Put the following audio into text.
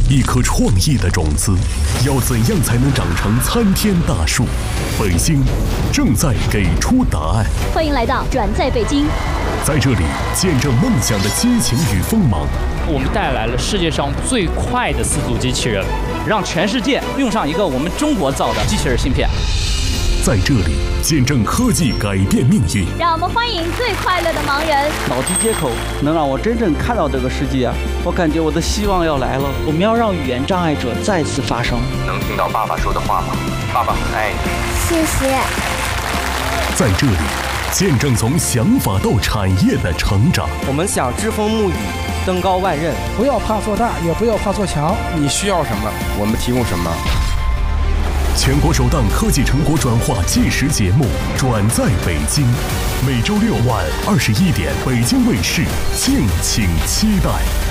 一颗创意的种子，要怎样才能长成参天大树？北京正在给出答案。 欢迎来到转在北京， 在这里见证梦想的激情与锋芒。 我们带来了世界上最快的4足机器人，让全世界用上一个我们中国造的机器人芯片。 在这里见证科技改变命运。 让我们欢迎最快乐的盲人。 脑机接口能让我真正看到这个世界啊！我感觉我的希望要来了。 我们要让语言障碍者再次发声。 能听到爸爸说的话吗？爸爸很爱你。 谢谢。 在这里见证从想法到产业的成长。 我们想栉风沐雨，登高万仞。 不要怕做大，也不要怕做强。 你需要什么，我们提供什么。 全国首档科技成果转化纪实节目《转在北京》，每周6晚21点，北京卫视，敬请期待。